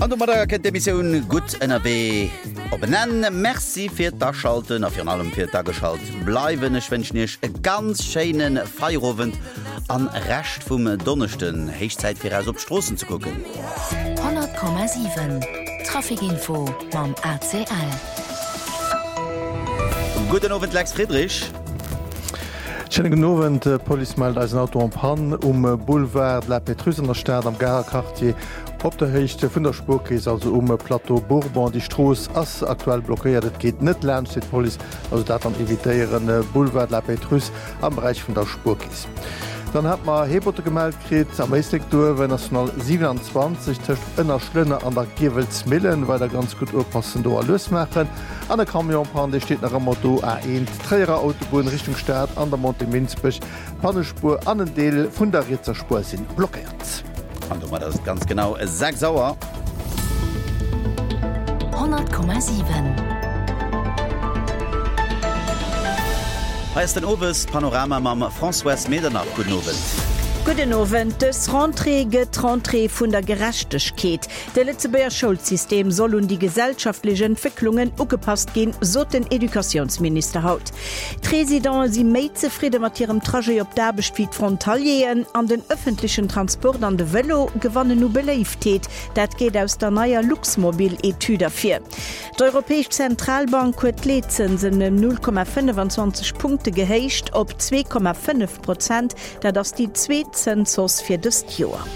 An du mat kennt Missionioun gut NRW opnennen. Merci fir d'Schalten a fir allem fir Tageschalt bleiwen schwënschnech e ganz scheinen Feierowend an recht vum Donnerchten. Heichzeit fir auss op Strossen zu gucken. 100,7 Trafikinfo mam ACL. Guten Abend, Lex Friedrich. Schönen Abend, Polizei meldet als Auto am Pan Boulevard La Petrus an der Stadt am Gare-Quartier. Op der Hechte vun der Spurkrise, also Plateau Bourbon, die Stroos ass aktuell blockiert. Et geht net lern, steht Polizei, also dat an evitéieren Boulevard La Petrus am Bereich vun der Spurkise. Dann hat man Hebote gemeldet kriegt am Meestektor, wenn National 27 töcht ënner Schlünne an der Gewelsmillen, weil der ganz gut oppassen do alles machen. An der Kamionpan, die steht nach Moto A1 Träger Autobahn Richtung Stadt an der Monte Minzbech. Pannespur an den Deel vun der Ritzerspur sind blockiert. Und du mal das ganz genau sag sauer. 100,7 Heißt den Owes Panorama mam François Medernach. Guten Abend. Guten Abend, das Rentrée vun der Gerechtigkeit. Der Lützeburger Schulsystem soll die gesellschaftlichen Entwicklungen angepasst gehen, so den Edukationsminister haut. Die Residenten sind mehr zufrieden mit ihrem Trajet op Derbecht wie Frontalien an den öffentlichen Transport an de Velo gewannen nu Beleeftheet. Dat geht aus der neuer Luxmobil-Etüde dafür. Die Europäische Zentralbank hat Leitzinsen 0,25 Punkte geheischt op 2,5%, da das die zweite Zensus für das Jahr.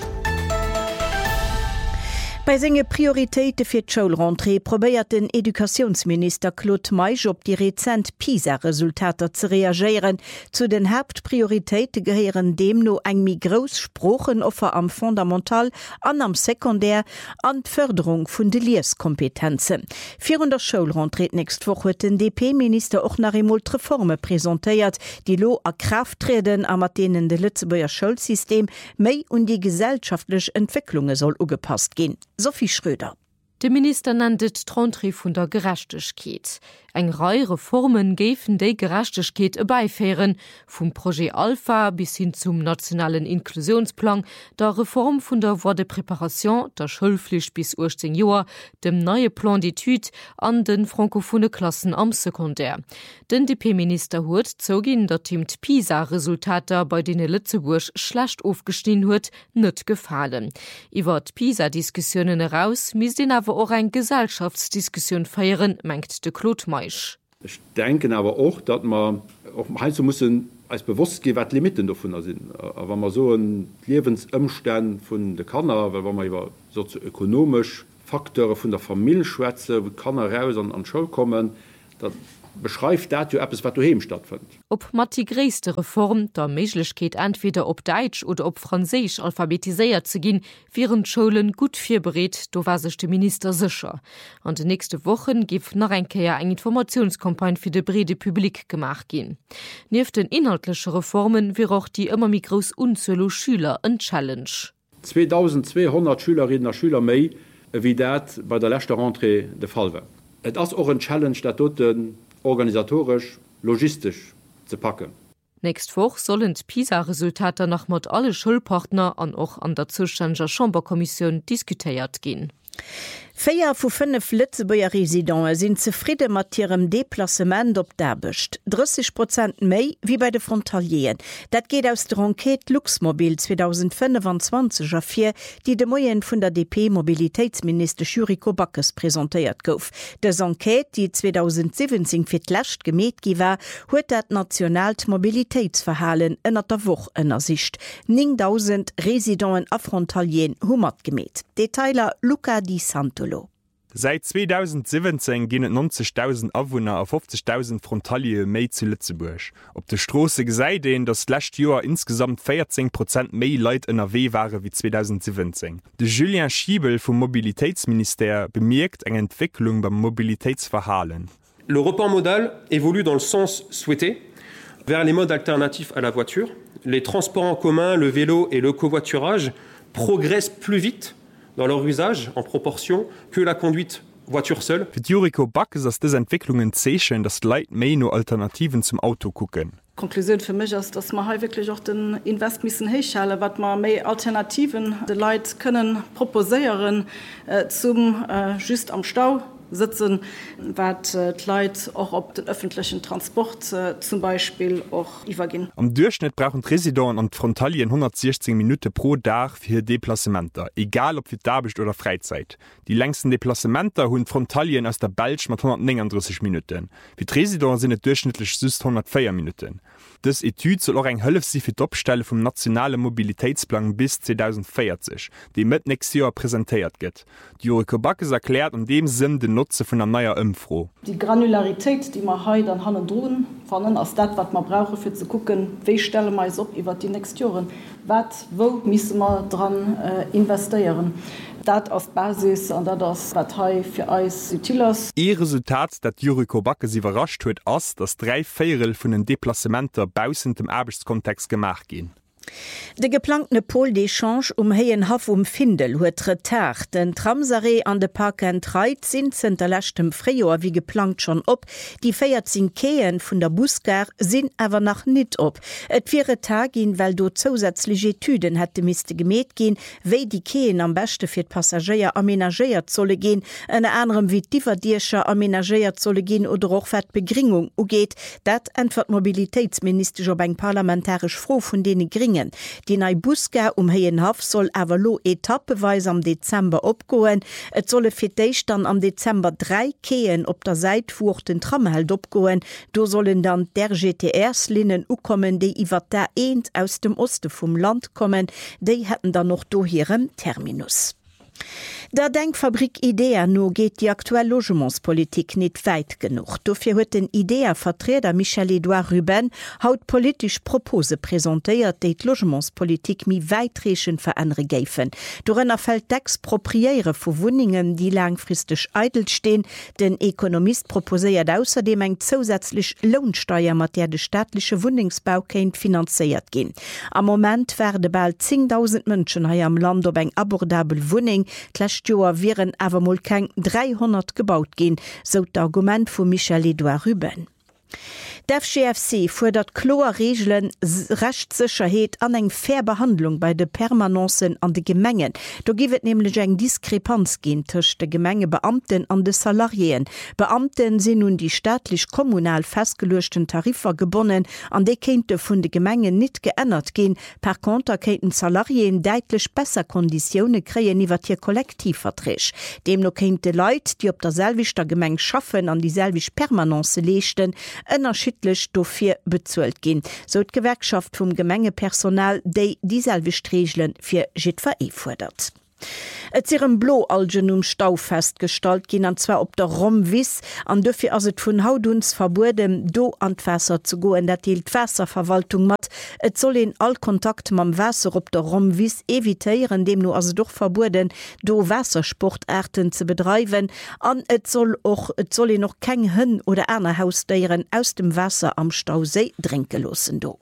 Bei seine Prioritäten für die Schulrentrée probiert den Edukationsminister Claude Meisch auf die rezenten PISA-Resultate zu reagieren. Zu den Hauptprioritäten gehören dem noch ein großes Sprachenoffer am Fundamental, an am Sekundär, an die Förderung von den Lesekompetenzen. Für der Schulrentrée nächste Woche hat den DP-Minister auch noch einmal die Reformen präsentiert, die lo a Kraft treten, mit denen das Lützeburger Schulsystem mehr und die gesellschaftliche Entwicklungen soll angepasst gehen. Sophie Schröder. Der Minister nanntet Rentrée vun der Gerechtigkeit. Eng Reihe Reformen géfen déi Gerechtigkeit beifeieren, vum Projekt Alpha bis hin zum nationalen Inklusionsplan, der Reform vun der Voie de Préparation, der Schulpflicht bis 18 Joer, dem neue Plan d'études an den frankophone Klassen am Sekundär. Den DP-Minister huet zogin, dat ihm PISA-Resultater bei denen Lützeburg schlecht aufgestehen huet, net gefallen. Iwer PISA-Diskussionen heraus mis den aber auch eine Gesellschaftsdiskussion feiern, meint de Claude Meisch. Ich denke aber auch, dass man auch heißen müssen als bewusst gehen, was Limiten davon sind. Aber wenn man so einen Lebensumstand von der Kanner, weil man über sozioökonomische Faktoren von der Familie schwätze, wo Kanner raus an Schule kommen, dann beschreibt das ja etwas, was daheim stattfindet. Ob mat die größte Reform der Möglichkeit entweder ob Deutsch oder ob Französisch alphabetisiert zu gehen, wären Schulen gut vorbereitet, da war sich der Minister sicher. Und die nächste Wochen gibt noch eine Informationskampagne für die breite Publik gemacht gehen. Neben den inhaltlichen Reformen wäre auch die immer mehr groß Unzahl Schüler ein Challenge. 2200 Schülerinnen und Schüler mehr, wie das bei der letzten Rentrée der Fall war. Es ist auch ein Challenge, das dort organisatorisch, logistisch zu packen. Nächste Woche sollen die PISA-Resultate noch mit allen Schulpartnern und auch an der zuständigen Chamberkommission diskutiert gehen. 4 von 5 Lützeburger Residenten sind zufrieden mit ihrem Deplacement op Derbecht. 30% mehr wie bei den Frontalien. Das geht aus der Enquete Luxmobil 2025 hervor, die de Moyen von der DP-Mobilitätsminister Juriko Backes präsentiert gouf. Das Enquete, die 2017 für die letzte gemäht war, hat das nationale Mobilitätsverhalten in der Woche in der Sicht. 9.000 Residenten auf Frontalien haben gemäht. Detailer Luca Di Santolo. Seit 2017 gehen 90.000 Einwohner auf 50.000 Frontalie mehr zu Lützeburg. Auf der Straße gesehen, dass letztes Jahr insgesamt 14% mehr Leute in NRW waren wie 2017. Der Julien Schiebel vom Mobilitätsminister bemerkt eine Entwicklung beim Mobilitätsverhalten. Le report modal évolue dans le sens souhaité vers les modes alternatifs à la voiture. Les transports en commun, le vélo et le covoiturage progressent plus vite dans leur usage en proportion que la conduite voiture seule. Für Juriko Backes ist diese Entwicklungen zeichen, dass die Leute mehr nur Alternativen zum Auto gucken. Konklusion für mich ist, dass man wirklich auch den Invest müssen herstellen, was man mehr Alternativen die Leute können proposieren zum just am Stau sitzen, was Leute auch auf den öffentlichen Transport zum Beispiel auch übergehen. Am Durchschnitt brauchen Residenten und Frontalien 116 Minuten pro Tag für Deplacementer, egal ob für Arbeit oder Freizeit. Die längsten Deplacementer haben Frontalien aus der Belsch mit 139 Minuten. Für die Residenten sind es durchschnittlich 104 Minuten. Das Etude soll auch eine Hilfe sein für die Abstelle vom Nationalen Mobilitätsplan bis 2040, die mit nächstes Jahr präsentiert wird. Juriko Backes erklärt in dem Sinn den Nutzen von einer neuen Impfro. Die Granularität, die wir heute an Hand tun, fanden als das, was wir brauchen, für zu gucken, wie stellen wir es auf über die nächsten Jahre. Wo müssen wir dran investieren? Das als Basis und das ist Partei für uns Utilas. Ihr Resultat, das Juriko Backes überrascht hat, ist, dass 3/4 von den Deplacementen außen dem Arbeitskontext gemacht gehen. De geplante Pol d'échange Heien Haf Findel huet Retard. Den Tramsaré an de Parken 13 zerlächtem Fréoer wie geplant schon op. Die 14 Keen vun der Busgar sinn awer nach net op. Et wäre Tag gin, weil do zusätzliche Etüden hätte miste gemet gin, wéi die Keen am beste fir d Passagier aménagéiert zolle gin, en anderem wie Diverdierscher aménagéiert zolle gin oder och wat Begringung ugeet, dat entwert Mobilitätsminister op eng parlamentarisch froh vun dene geringen. Die nei Busgar Heien Haf soll awer lo etappeweis am Dezember opgoen. Et solle fir déich dann am Dezember 3 Keen op der Seitfuch den Trammheld opgoen. Do sollen dann der GTRs-Linnen ukommen, déi iwwer der eend aus dem Oste vum Land kommen. Déi hätten dann noch do hirem Terminus. Der Denkfabrik Idea no geht die aktuelle Logementspolitik nicht weit genug. Dafür hat den Idea-Vertreter Michel-Edouard Ruben haut politisch Propose präsentiert, die Logementspolitik mi weitreichend verändern geifen. Darin fällt d'Expropriere von Wohnungen, die langfristig eitel stehen. Den Ökonomist proposiert außerdem eine zusätzliche Lohnsteuer, mit der der staatliche Wohnungsbau finanziert gehen. Am Moment werden bald 10.000 Menschen hier am Land auf eine abordable Wohnung. Joer wären awermol keng 300 gebaut gin, so d'Argument vu Michel-Edouard Ruben. D'FGFC fordert Chlorregeln Rechtssicherheit an eng Fairbehandlung bei de Permanenzen an de Gemengen. Da giwet nämlich eng Diskrepanz gin tëcht de Gemengebeamten an de Salarien. Beamten sinn nun die staatlich-kommunal festgelöschten Tarifer gebonnen, an de kente vun de Gemengen net geändert gin. Per Konter kenten Salarien deitlich besser Konditionen kreien iwwer hier Kollektivvertrag. Demno kente Leiit, die op der selvichter Gemeng schaffen an die selvisch Permanence lechten, ënnerschiedlich dofir bezuelt gin. So d Gewerkschaft vum Gemengepersonal déi dieselwichtregeln fir JVE fordert. Et ihrem Bloalgen Stau festgestalt gin an zwar op der Romwis an dëfir as et vun Hauduns verbodem do an d'Wässer zu goen, dat hielt Wässerverwaltung mat. Et soll en all Kontakt mam Wässer op der Romwis evitéieren, dem no as doch verboden do Wässersportarten ze betreiben, an et soll noch keng Hën oder Äner Hausdeieren aus dem Wässer am Stausee drinke losen do.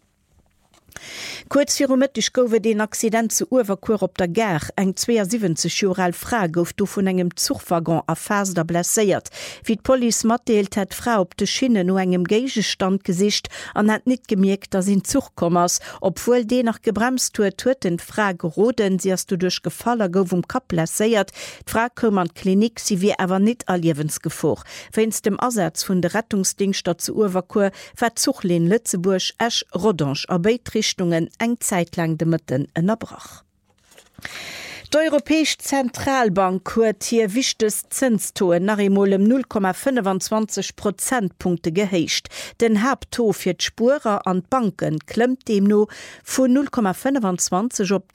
Kurz firometisch gowe den Accident zu Uwerkur op der Ger eng 72 Jorel Fra gouf do vun engem Zugwagon a Faser blesséiert. Wie d Police matdeelt het Frau op de Schinne no engem Geigestand gesicht an het net gemerkt, dat in Zugkommers, obwohl de nach gebremst huet den Fra geroden, si as du duch Gefaller gouf Kap blesséiert. Fra kom an Klinik si wie ewer net allliewens gefoch. Wenns dem Ersatz vun de Rettungsdingstat zu Uwerkur Verzuchlin Lützeburg Esch Rodange a Beitrichtungen eng zeitlang de Mëtten ënnerbrach. D'Europäesch Zentralbank huet hier wichtes Zinstoen nach emolem 0,25 Prozentpunkte gehéicht. Den Hauptto fir d'Spurer an Banken klemmt dem no vun 0,25 op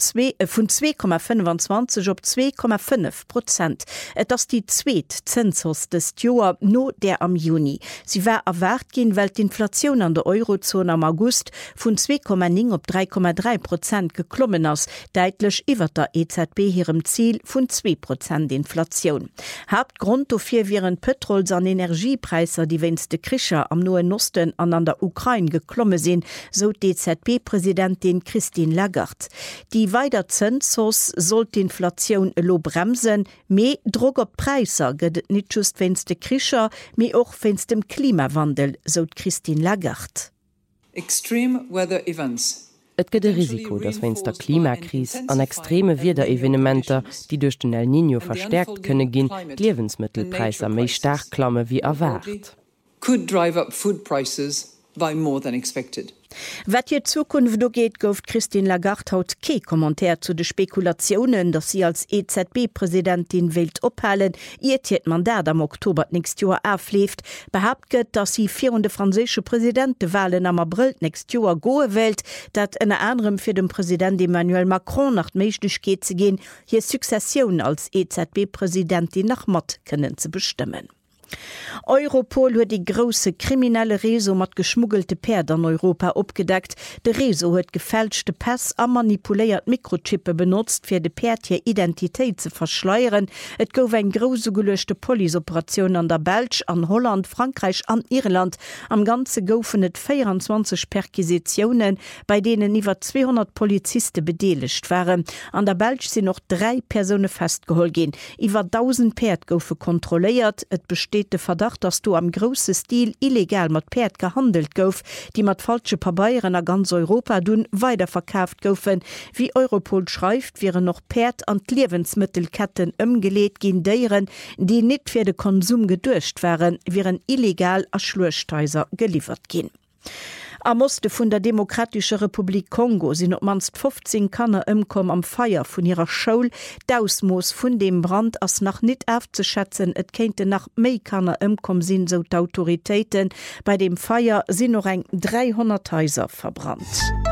2,25 op 2,5%. Et ass die zweet Zinsos des Joer no der am Juni. Sie war erwart gin, weil d'Inflationun an der Eurozone am August vun 2,9 op 3,3% geklommen ass, deitlech iwwer der EZB ihrem Ziel vun 2% Inflation. Hauptgrund dofir wären Petrols an Energiepreiser, die wennste Krischer am Noen Osten an der Ukraine geklomme sinn, so DZB-Präsidentin Christine Lagarde. Die weiter Zinsos sollt die Inflation lo bremsen, me droger Preiser gëtt net just wennste Krischer, me och wennst dem Klimawandel, so Christine Lagarde. extreme weather events. Et gëtt e Risiko, dats wenns der Klimakris an extreme Wiederevenementer, die durch den El Niño verstärkt könne ginn, Lebensmittelpreise méi stark klamme wie erwart. Could drive up food prices by more than expected. Wat je Zukunft do geht, gouft Christine Lagarde haut ke Kommentar zu de Spekulationen, dass sie als EZB-Präsidentin wild ophalen, ihr Mandat am Oktober nächst Jahr aufleft, behauptet, dass sie 4. französische Präsidentenwahlen am April nächst Jahr goe wählt, dat en anderem für den Präsident Emmanuel Macron nach Meiglichkeit zu gehen, hier Succession als EZB-Präsidentin nach Matt können zu bestimmen. Europol huet die grosse kriminelle Reso mat geschmuggelte Perd an Europa opgedeckt. De Reso huet gefälschte Pass a manipuléiert Mikrochippe benutzt, fir de Perd hier Identität ze verschleieren. Et gouf eng grosse gelöschte Polioperationun an der Belsch, an Holland, Frankreich, an Irland. Am ganze goufen et 24 Perquisitionen, bei denen iwwer 200 Polizisten bedeligt waren. An der Belsch sind noch 3 Personen festgehol gin. Iwer 1000 Perd goufe kontrolliert. Et besteht de Verdacht, dass du am grosse Stil illegal mat Perd gehandelt gouf, die mat falsche Pabeieren a ganz Europa dun weiterverkauft goufen. Wie Europol schreift, wären noch Perd an Lebensmittelketten ëmgeleet gin Deieren, die net fir de Konsum gedurcht waren, wären illegal a Schluersteiser geliefert gin. Am Oste vun der Demokratische Republik Kongo sind op manst 15 Kanner ëmkom am Feier vun ihrer Schoul. D'ausmoos vun dem Brand ass nach net aufzuschätzen, et kente nach méi Kanner ëmkom sinn so d'Autoritäten. Bei dem Feier sind noch eng 300 Häuser verbrannt.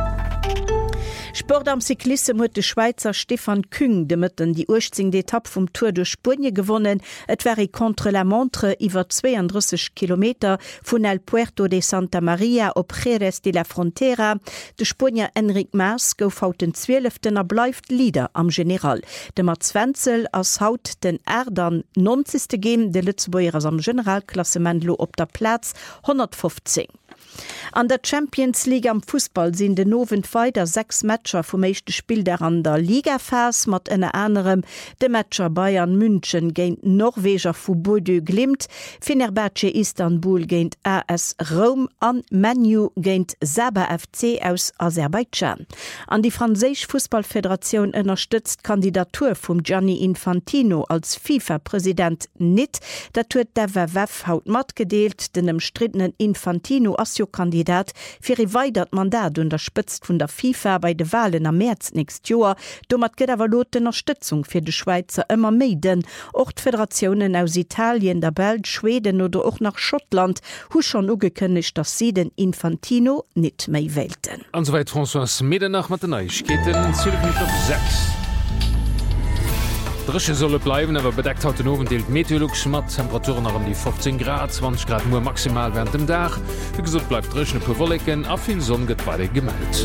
Sport am Cyklisse huet de Schweizer Stefan Küng de Mëtten die 18. Etapp vum Tour de Spurnie gewonnen. Et war contre la Montre iwwer 32 Kilometer vun El Puerto de Santa Maria op Jerez de la Frontera. De Spurnier Enric Mas gouf haut den 12. bleifft Lieder am General. De Mats Wenzel ass haut den Erdan 90. Game de Lützeboer am Generalklassementlo op der Platz 115. An der Champions League am Fußball sind de nowen weiter 6 Matscher vom mechte Spiel der an der Ligafas mat ennne anderem de Matscher Bayern München géint Norweger vu Bordeaux Glimt, Fenerbahce Istanbul géint AS Rom an Manu géint Saba FC aus Aserbaidschan. An die Französisch Fußballföderation unterstützt Kandidatur vum Gianni Infantino als FIFA-Präsident net, dat huet der WWF haut mat gedeelt, den umstrittenen Infantino Kandidat fir e weitert Mandat unterstützt vun der FIFA bei de Wahlen am März nächst Joer, domat gët awer lot Unterstützung fir de Schweizer ëmmer meiden. Ortföderationen aus Italien, der Belg, Schweden oder auch nach Schottland hu schon ugekënnecht, dass sie den Infantino net méi wählten. Ansoweit François Medernach mat den Neuigkeiten 6. Drische solle bleiben, aber bedeckt haut den oben deelt Meteorologisch mat Temperaturen nach um die 15 Grad, 20 Grad nur maximal während dem Dach. Wie gesund bleibt drischen Wolken, auf viel Sonne getweide gemeldet.